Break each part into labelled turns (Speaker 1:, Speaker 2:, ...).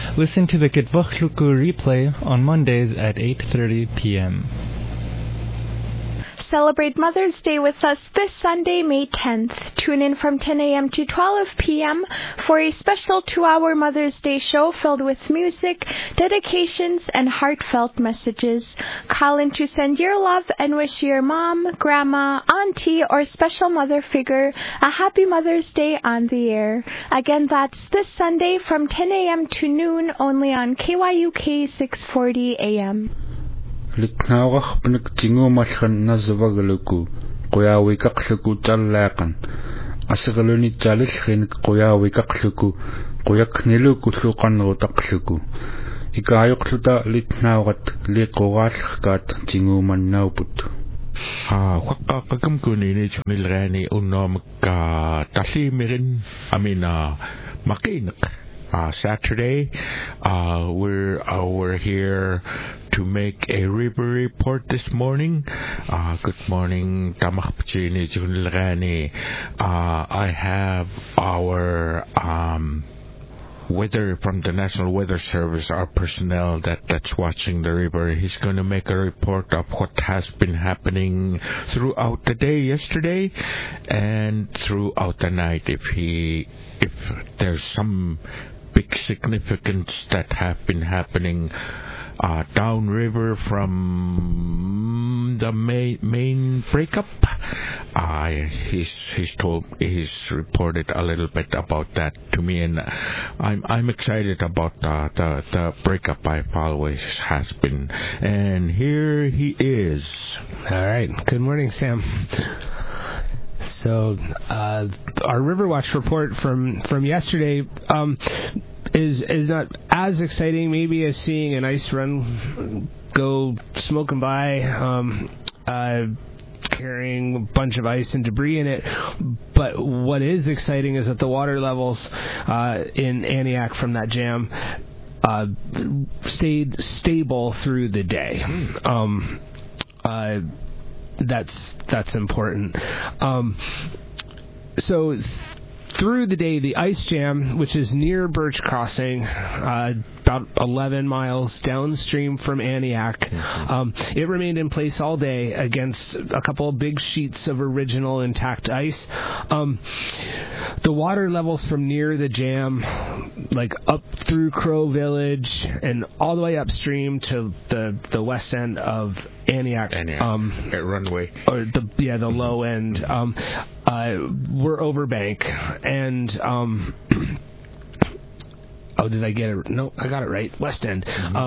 Speaker 1: Listen to the Kitvuchluku replay on Mondays at 8:30 p.m.
Speaker 2: Celebrate Mother's Day with us this Sunday, May 10th. Tune in from 10 a.m. to 12 p.m. for a special 2-hour Mother's Day show filled with music, dedications, and heartfelt messages. Call in to send your love and wish your mom, grandma, auntie, or special mother figure a happy Mother's Day on the air. Again, that's this Sunday from 10 a.m. to noon only on KYUK 640 a.m.
Speaker 3: Litnaurach pnik tingumalhan nazavagaluku quyawikaqluku tallaqan asigaluni talilhin quyawikaqluku quyakniluku luqanrutaqluku ikayuqluta litnaurat liquraallerkaat tingumannauput
Speaker 4: waqaqakamkunini chunilrani unnomka tallimirin amina maqineq. Saturday, we're here to make a river report this morning. Good morning, Tamakpchini Junilrani. I have our weather from the National Weather Service, our personnel that's watching the river. He's going to make a report of what has been happening throughout the day yesterday and throughout the night. If there's some big significance that have been happening downriver from the main breakup. He's reported a little bit about that to me, and I'm excited about the breakup. I've always has been, and here he is.
Speaker 5: All right. Good morning, Sam. So our Riverwatch report from yesterday is not as exciting maybe as seeing an ice run go smoking by, carrying a bunch of ice and debris in it. But what is exciting is that the water levels in Aniak from that jam stayed stable through the day. That's important. So through the day, the ice jam, which is near Birch Crossing, about 11 miles downstream from Aniak, it remained in place all day against a couple of big sheets of original intact ice. The water levels from near the jam, like up through Crow Village and all the way upstream to the west end of Aniak,
Speaker 4: at Runway,
Speaker 5: or the low end, we're over bank, and did I get it? No, I got it right. West end.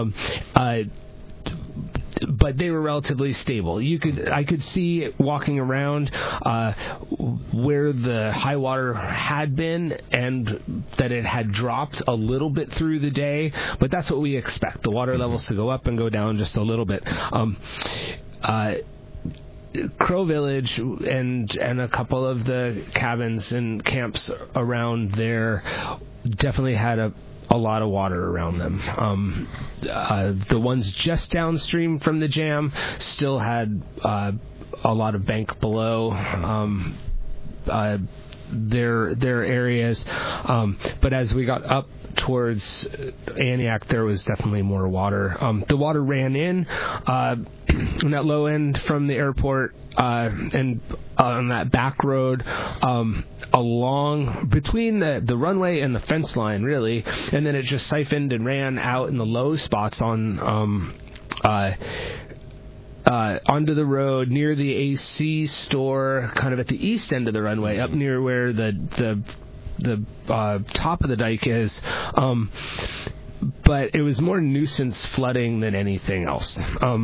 Speaker 5: But they were relatively stable. I could see walking around where the high water had been, and that it had dropped a little bit through the day. But that's what we expect: the water levels to go up and go down just a little bit. Crow Village and a couple of the cabins and camps around there definitely had a lot of water around them. The ones just downstream from the jam still had a lot of bank below their areas, but as we got up towards Aniak, there was definitely more water. The water ran in that low end from the airport and on that back road along between the runway and the fence line, really, and then it just siphoned and ran out in the low spots on onto the road near the AC store, kind of at the east end of the runway, up near where the top of the dike is. But it was more nuisance flooding than anything else.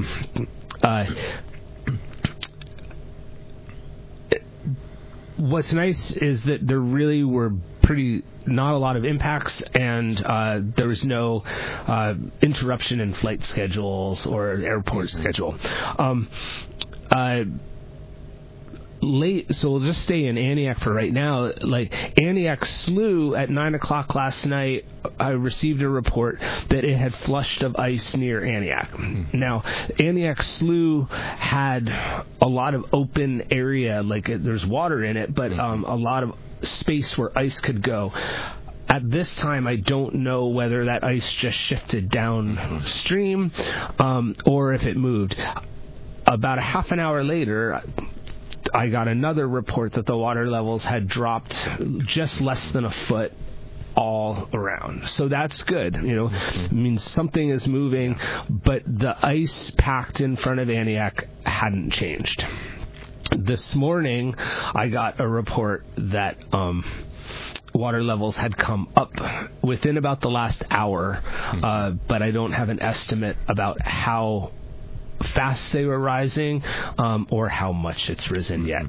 Speaker 5: What's nice is that there really were not a lot of impacts, and there was no interruption in flight schedules or airport schedule. So we'll just stay in Aniak for right now. Like Aniak Slough at 9 o'clock last night, I received a report that it had flushed of ice near Aniak. Now, Aniak Slough had a lot of open area, like there's water in it, but a lot of space where ice could go. at this time, I don't know whether that ice just shifted downstream or if it moved. About a half an hour later, I got another report that the water levels had dropped just less than a foot all around. So that's good. It means something is moving, but the ice packed in front of Aniak hadn't changed. This morning, I got a report that water levels had come up within about the last hour, but I don't have an estimate about how fast they were rising or how much it's risen yet.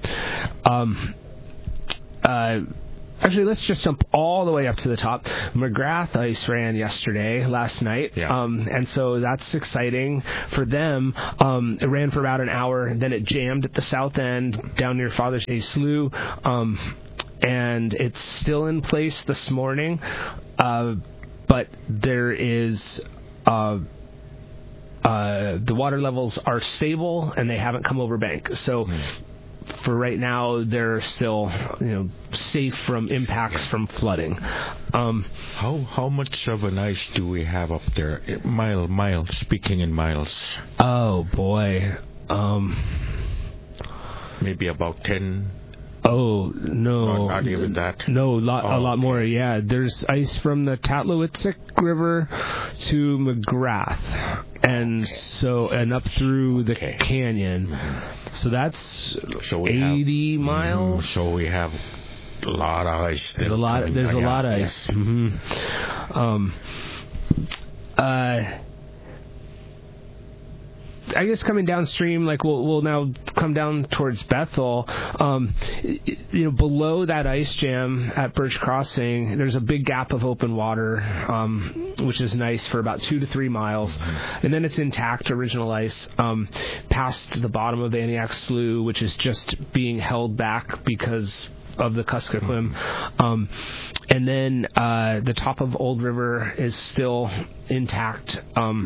Speaker 5: Actually, let's just jump all the way up to the top. McGrath ice ran last night, and so that's exciting for them. It ran for about an hour, then it jammed at the south end down near Father's Day Slough, and it's still in place this morning, but there is... the water levels are stable and they haven't come over bank. So for right now, they're still safe from impacts from flooding.
Speaker 4: How much of an ice do we have up there? Speaking in miles.
Speaker 5: Oh boy,
Speaker 4: maybe about 10.
Speaker 5: Oh no!
Speaker 4: Not even that.
Speaker 5: No, a lot more. Yeah, there's ice from the Tatlowitzek River to McGrath, and up through the canyon. So that's 80 miles.
Speaker 4: So we have a lot of ice.
Speaker 5: There's a lot of ice. I guess coming downstream, we'll now come down towards Bethel. Below that ice jam at Birch Crossing, there's a big gap of open water, which is nice for about 2 to 3 miles, and then it's intact original ice past the bottom of Aniak Slough, which is just being held back because of the Kuskokwim. And then the top of Old River is still intact.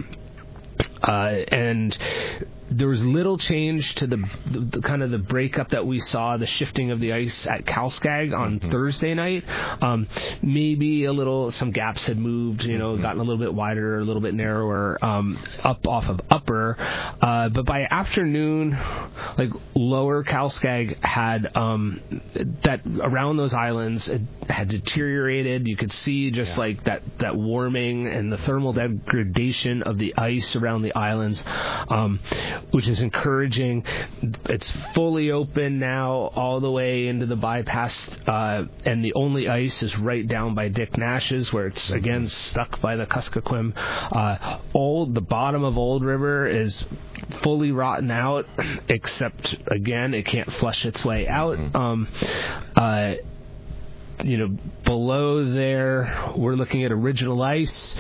Speaker 5: And there was little change to the kind of the breakup that we saw, the shifting of the ice at Kalskag on Thursday night. Maybe some gaps had moved, gotten a little bit wider, a little bit narrower, up off of upper. But by afternoon, lower Kalskag had, that around those islands, it had deteriorated. You could see just that warming and the thermal degradation of the ice around the islands, which is encouraging. It's fully open now all the way into the bypass, and the only ice is right down by Dick Nash's, where it's again stuck by the Kuskokwim. The bottom of Old River is fully rotten out, except again it can't flush its way out. Below there we're looking at original ice.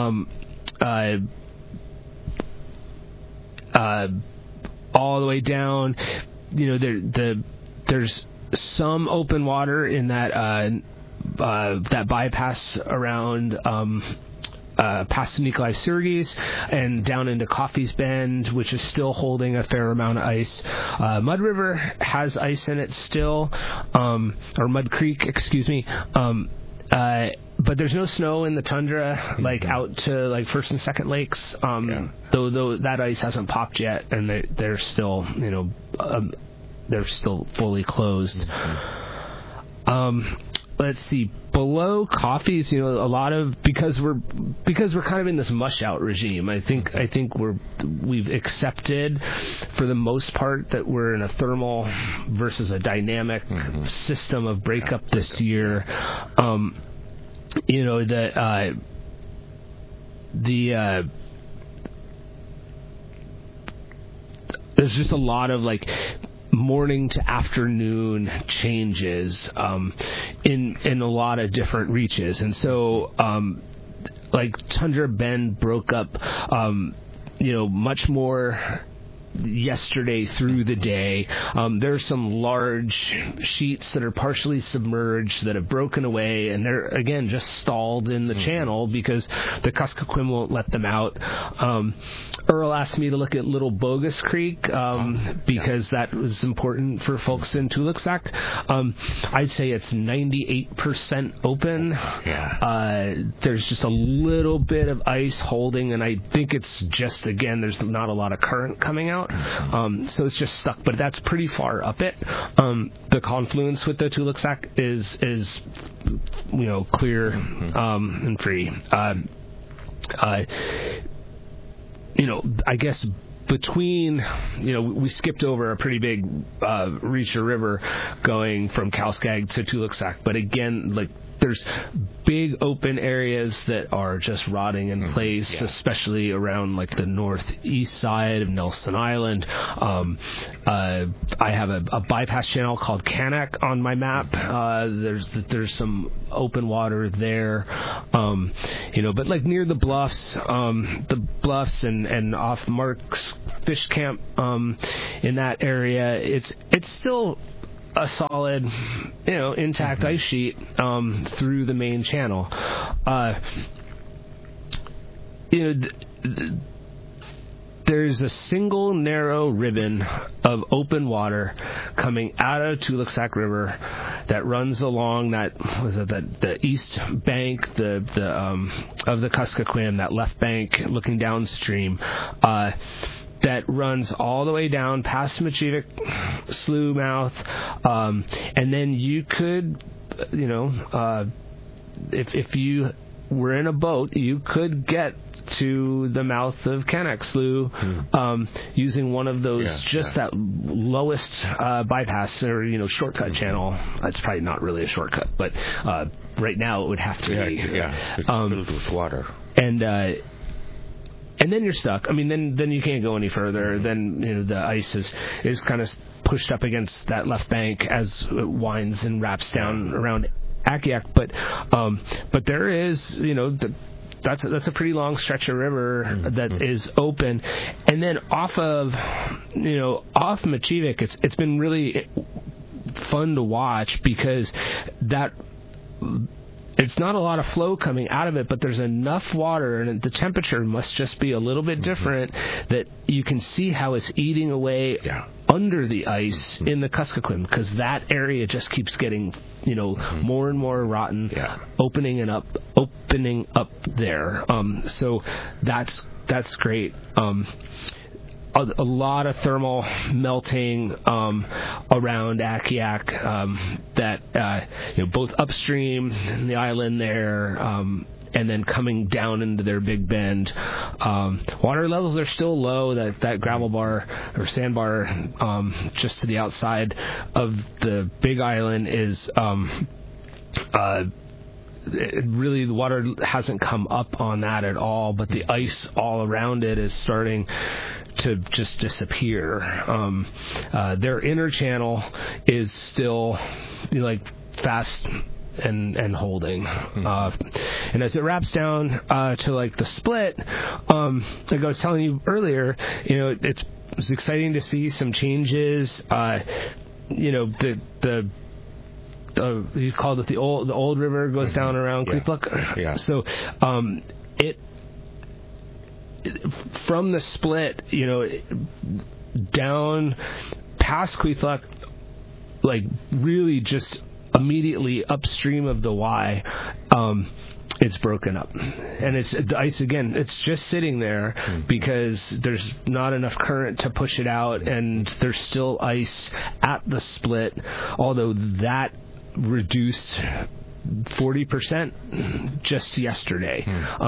Speaker 5: All the way down, there's some open water in that bypass around past Nikolai Sergey's and down into Coffey's Bend, which is still holding a fair amount of ice. Mud River has ice in it still, or Mud Creek, excuse me. But there's no snow in the tundra, out to First and Second Lakes. Though that ice hasn't popped yet, and they're still, they're still fully closed. Let's see. Below Coffee's, a lot of because we're kind of in this mush out regime. I think we've accepted for the most part that we're in a thermal versus a dynamic system of breakup this year. There's just a lot of morning to afternoon changes in a lot of different reaches, and so Tundra Bend broke up much more yesterday through the day. There's some large sheets that are partially submerged that have broken away, and they're, again, just stalled in the channel because the Kuskokwim won't let them out. Earl asked me to look at Little Bogus Creek because that was important for folks in Tuluksak. I'd say it's 98% open. There's just a little bit of ice holding, and I think it's just, again, there's not a lot of current coming out. So it's just stuck, but that's pretty far up it. The confluence with the Tuluksak is clear and free. I guess between, we skipped over a pretty big Reacher River going from Kalskag to Tuluksak, but again, there's big open areas that are just rotting in place, especially around the northeast side of Nelson Island. I have a bypass channel called Kanak on my map. There's some open water there, but near the bluffs and off Mark's Fish Camp in that area, it's still a solid, intact ice sheet through the main channel. There's a single narrow ribbon of open water coming out of Tuluksak River that runs along the east bank of the Kuskokwim, that left bank looking downstream. That runs all the way down past Machivik Slough mouth, and then you could, if you were in a boat, you could get to the mouth of Kanak Slough using one of those, that lowest bypass or shortcut channel. That's probably not really a shortcut, but right now it would have to be.
Speaker 4: It's filled with water.
Speaker 5: And then you're stuck. I mean, then you can't go any further. Then the ice is kind of pushed up against that left bank as it winds and wraps down around Akiak. But there is that's a pretty long stretch of river that is open. And then off Machivik, it's been really fun to watch because it's not a lot of flow coming out of it, but there's enough water, and the temperature must just be a little bit different, that you can see how it's eating away under the ice in the Kuskokwim, because that area just keeps getting more and more rotten, opening up there. So that's great. A lot of thermal melting around Akiak that both upstream in the island there and then coming down into their big bend. Water levels are still low. That gravel bar or sandbar just to the outside of the big island is really, the water hasn't come up on that at all, but the ice all around it is starting to just disappear. Their inner channel is still fast and holding. And as it wraps down to the split, like I was telling you earlier, it's exciting to see some changes. You called it the old river goes down around Kwipluk. So it from the split, down past Kwipluk, really just immediately upstream of the Y, it's broken up, and it's the ice again. It's just sitting there because there's not enough current to push it out, and there's still ice at the split, although that reduced 40% just yesterday.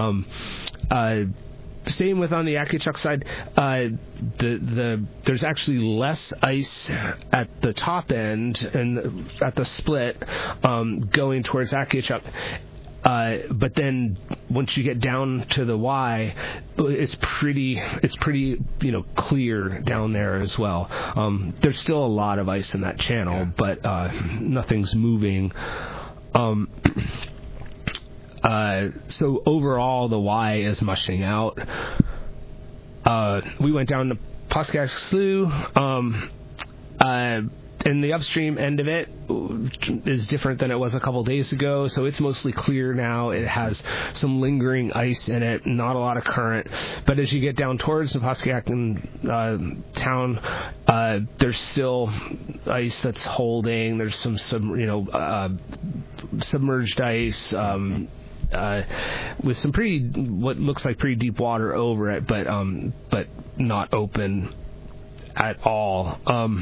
Speaker 5: Same with on the Akichuk side. There's actually less ice at the top end and at the split going towards Akichuk. But then once you get down to the Y, it's pretty clear down there as well. There's still a lot of ice in that channel, but nothing's moving. So overall, the Y is mushing out. We went down to Poskeak Slough. And the upstream end of it is different than it was a couple days ago, so it's mostly clear now. It has some lingering ice in it, not a lot of current. But as you get down towards the Poskeak town, there's still ice that's holding. There's some submerged ice. With some what looks like pretty deep water over it, but not open at all.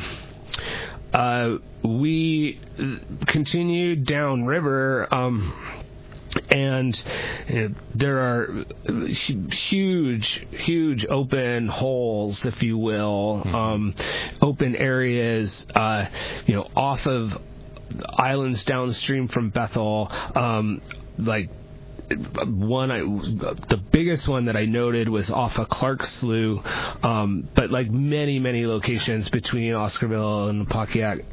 Speaker 5: We continued downriver, and there are huge open holes, if you will, open areas, off of islands downstream from Bethel, the biggest one that I noted was off of Clark Slough, but like many locations between Oscarville and Poskeak.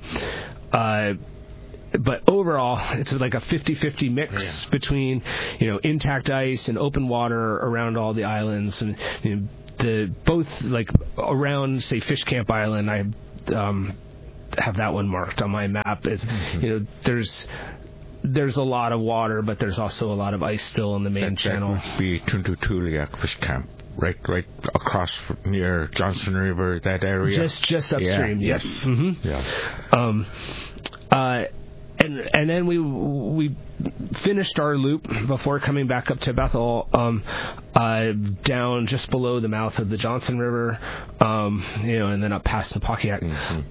Speaker 5: But overall, it's like a 50-50 mix between, intact ice and open water around all the islands, and both like around, say, Fish Camp Island. I have that one marked on my map. Is there's a lot of water, but there's also a lot of ice still in the main channel.
Speaker 4: That must be Tuntutuliak Fish Camp, right across near Johnson River, that area.
Speaker 5: Just upstream.
Speaker 4: Yes.
Speaker 5: Mm-hmm.
Speaker 4: Yeah.
Speaker 5: And then we finished our loop before coming back up to Bethel, down just below the mouth of the Johnson River, and then up past the Poskeak.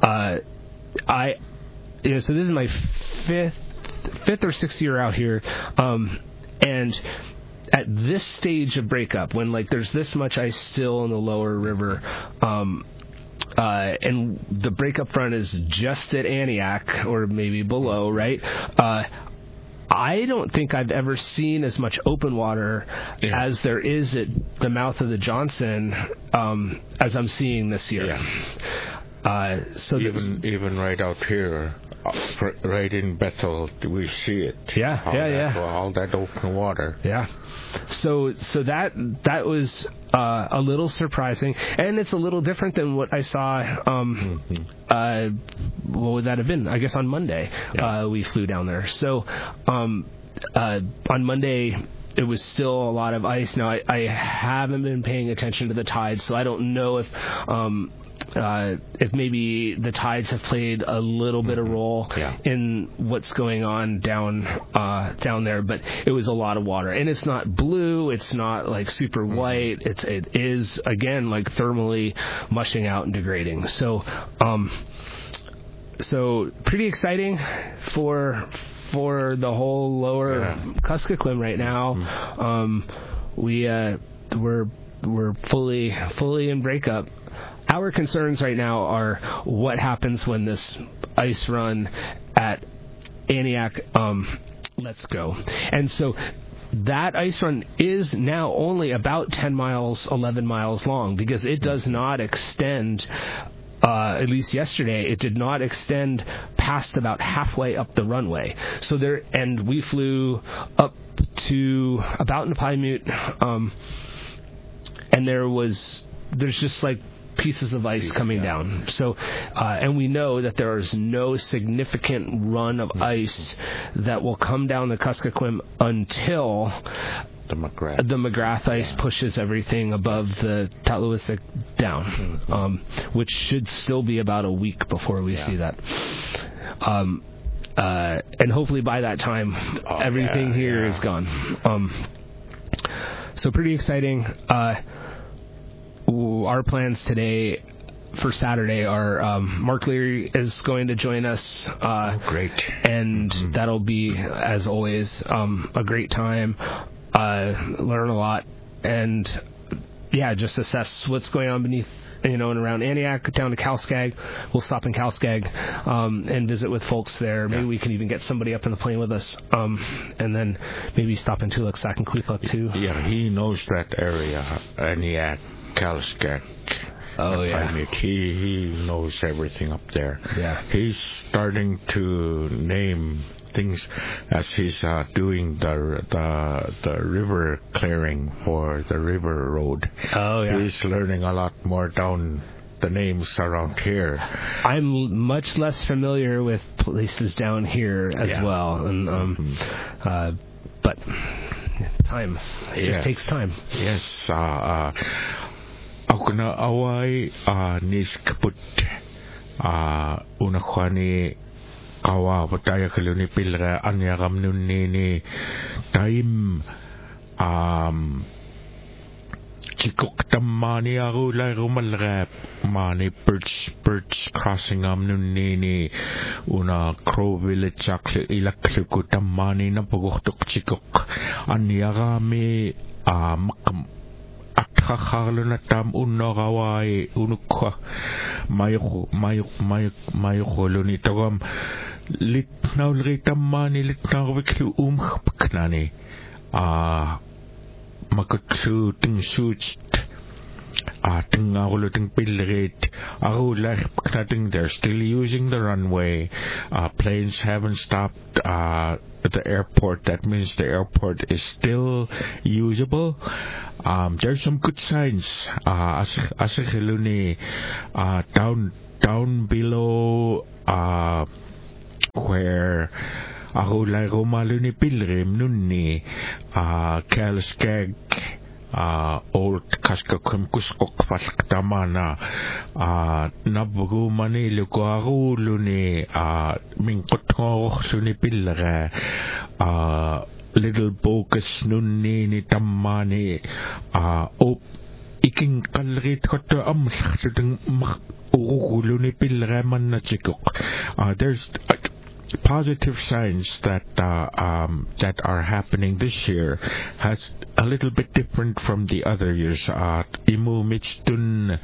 Speaker 5: So this is my fifth or sixth year out here, and at this stage of breakup, when like there's this much ice still in the lower river, and the breakup front is just at Aniak or maybe below, right? I don't think I've ever seen as much open water as there is at the mouth of the Johnson as I'm seeing this year. So
Speaker 4: even right out here, right in Bethel, we see it. All that open water.
Speaker 5: Yeah. So that was a little surprising, and it's a little different than what I saw. What would that have been? I guess on Monday we flew down there. So on Monday, it was still a lot of ice. Now I haven't been paying attention to the tides, so I don't know if maybe the tides have played a little bit of role in what's going on down there, but it was a lot of water, and it's not blue, it's not like super white, it is again like thermally mushing out and degrading. So pretty exciting for the whole lower Kuskokwim right now. We're fully in breakup. Our concerns right now are what happens when this ice run at Aniak lets go. And so that ice run is now only about 10 miles, 11 miles long, because it does not extend, at least yesterday, it did not extend past about halfway up the runway. And we flew up to about Napaimute, and there's just like pieces of ice coming down. So, and we know that there is no significant run of ice that will come down the Kuskokwim until
Speaker 4: the McGrath
Speaker 5: ice pushes everything above the Tatluisik down, which should still be about a week before we see that. And hopefully by that time, everything here is gone. So pretty exciting. Our plans today for Saturday are Mark Leary is going to join us.
Speaker 4: Great.
Speaker 5: And that'll be, as always, a great time. Learn a lot. And, just assess what's going on beneath, and around Aniak, down to Kalskag. We'll stop in Kalskag and visit with folks there. Maybe we can even get somebody up in the plane with us. And then maybe stop in Tulaksak and Klithuk, too.
Speaker 4: Yeah, he knows that area, Aniak. Kalskak.
Speaker 5: Oh yeah.
Speaker 4: He knows everything up there.
Speaker 5: Yeah.
Speaker 4: He's starting to name things as he's doing the river clearing for the river road.
Speaker 5: Oh, yeah.
Speaker 4: He's learning a lot more down the names around here.
Speaker 5: I'm much less familiar with places down here as well, and but time. It just takes time.
Speaker 4: Yes. Ako na away nis kaput una khwani kawa pataya kaluni pilra anya gamnun ni time chikok tammani aru lai rumalrap mani birch crossing amnun ni una Crow Village akle ilakle ku tammani na pagoktok chikok anya game Khakharlo na tam unogawai unukwa mayo ni tawam litnaw ritamani litnaw wiklu khpknani makutsu ting such ting awlo ting pilret they're still using the runway. Planes haven't stopped at the airport. That means the airport is still usable. There's some good signs. Asakiluni down below where ahulay rumaluni pilrim nunni Kaliskag old kaskakum kuskok falktamana nabugu manilo ko aruluni minkotngorok suni pilre little bogus nunni ni tammani iking kalrit koto amsakhdeng uruluni pilre manna chikok. There's positive signs that that are happening this year. Has a little bit different from the other years. Imu mitstun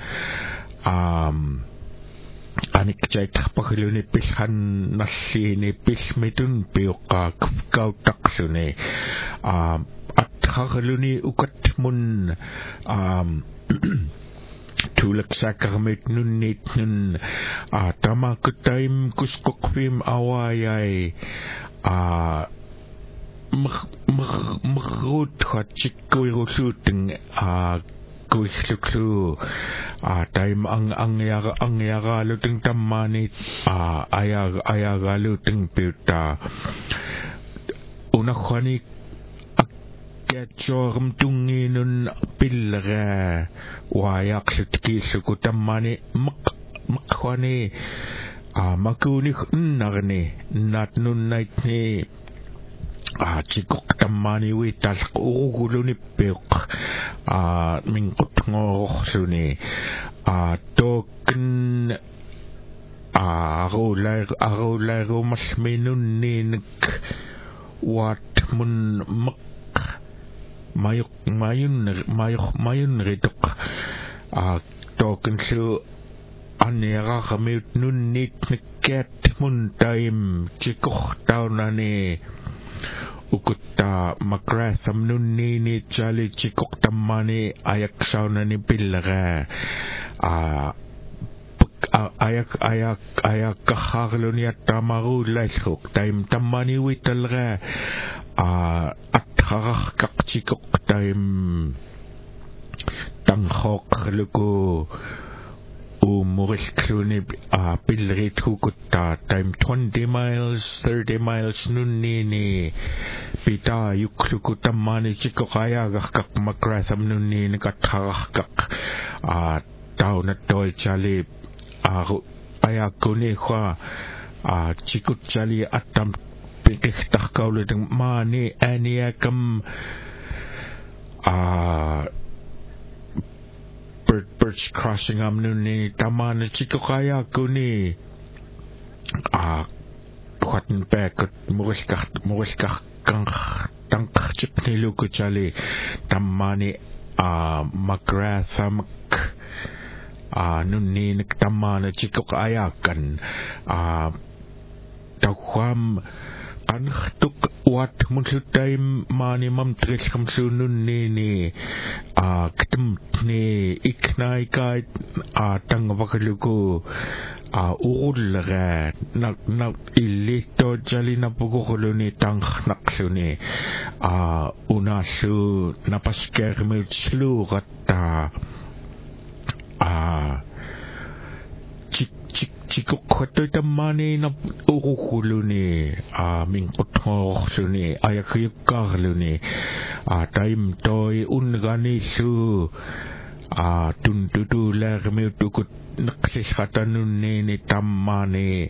Speaker 4: anik jay takpakiluni pishan nasini pismitun piuka kautaksuni at kakaluni ukat mun tulak sa kakamit nunit nun tama kutayim kuskokpim awayay makrut kachikoy rusuting kuisluksu time ang yagaluting tamanit ayagaluting piuta unakhani Ketchorm tunginun pilra wayak sutkisu tamani makhwani makunik narni natnun naitni chikok tamani wital uruguluni piuk minkutngorok suni token arulay rumas minun ninik wat mun mayun ritok token su anera kamit nunit niket mun time chikoh taunani ukutta magratham nunni ni chali chikok tamani ayak saunani pilra ayak kaharluni at tamaru laisuk time tamani witalra Harach kakchikok time tanghok luko umurikluni pilrit hukutta time 20 miles 30 miles nunni pita yukluku tamani chikokaya gak makratham nunni katharach kak tau na toy chali ayakuni kwa chikut chali atam pikiktak kauliting mani aniyakam birch crossing amnuni tamana chikokaya kuni kwatan pekot muriskak kang tangchip niluko chali tamani magrathamak nunni tamana chikokayakan tawam tanchtuk wat munsutaim mani mamtrich kamsunun ni ktem ni iknai kai tangvakaluku urullaga na ilito jalina pugukuluni tangnaksuni unasu napaskermil slugata Chikukhoto tamani na urukuluni mingkuthorsuni ayakuyukarluni taim toy ungani su tuntutu lermiutukut naklishatanuni ni tamani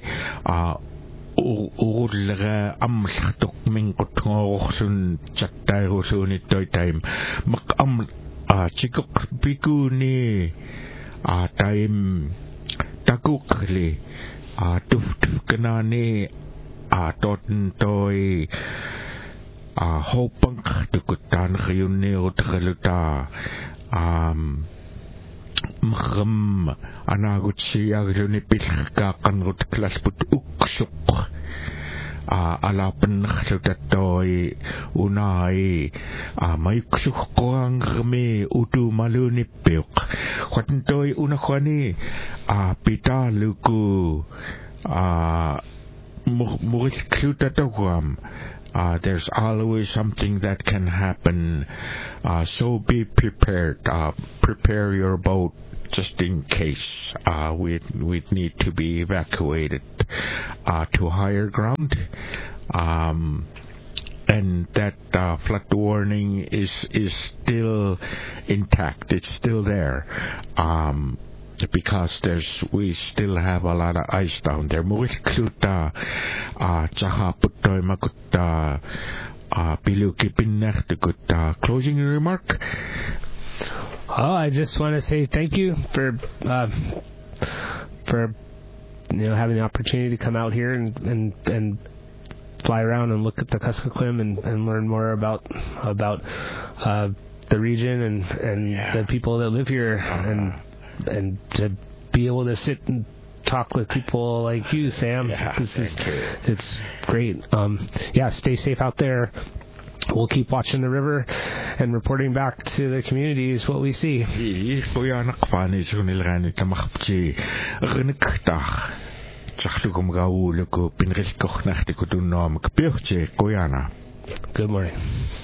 Speaker 4: urullaga amlhatuk mingkuthorsun chattairusuni toy time mak chikuk bikuni taim takukli tuf kanani toten toy hopang tukutan khayunni utgaluta mkham anagutsi agluni pilka kangut klasput uksuk alapan khsutatoy unai maiksuk koang rme utu maluni pyuk khatentoy unakhani pita luku muris ksutatawam there's always something that can happen so be prepared prepare your boat just in case we need to be evacuated to higher ground and that flood warning is still intact. It's still there because we still have a lot of ice down there. Muiskluta chahaputoy makutta piluki pinnachtukutta. Closing remark.
Speaker 5: I just want to say thank you for having the opportunity to come out here and fly around and look at the Kuskokwim and learn more about the region and the people that live here and to be able to sit and talk with people like you, Sam. It's great. Stay safe out there. We'll keep watching the river and reporting back to the communities what we see. Good morning.